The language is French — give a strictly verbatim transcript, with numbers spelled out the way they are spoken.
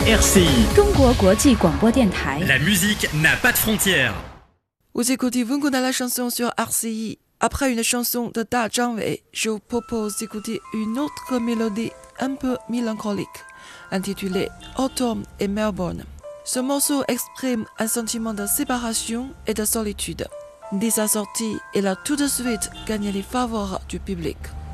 R C I 中国国际广播电台。 La musique n'a pas de frontières. Vous écoutez Vunguna la chanson sur R C I. Après une chanson de Da Zhangwei, je vous propose d'écouter une autre mélodie un peu mélancolique, intitulée Autumn et Melbourne. Ce morceau exprime un sentiment de séparation et de solitude. Dès sa sortie, il a tout de suite gagné les faveurs du public.